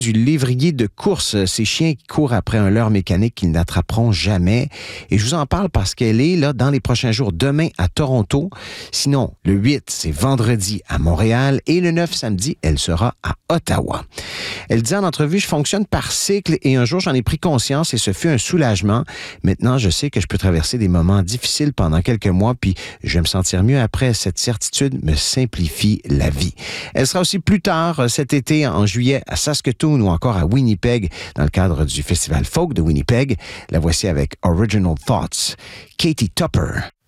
Du lévrier de course, ces chiens qui courent après un leurre mécanique qu'ils n'attraperont jamais. Et je vous en parle parce qu'elle est là dans les prochains jours, demain à Toronto. Sinon, le 8, c'est vendredi à Montréal et le 9, samedi, elle sera à Ottawa. Elle dit en entrevue, je fonctionne par cycle et un jour, j'en ai pris conscience et ce fut un soulagement. Maintenant, je sais que je peux traverser des moments difficiles pendant quelques mois puis je vais me sentir mieux après. Cette certitude me simplifie la vie. Elle sera aussi plus tard cet été, en juillet, à Saskatoon ou encore à Winnipeg, dans le cadre du Festival Folk de Winnipeg. La voici avec Original Thoughts, Katie Tupper.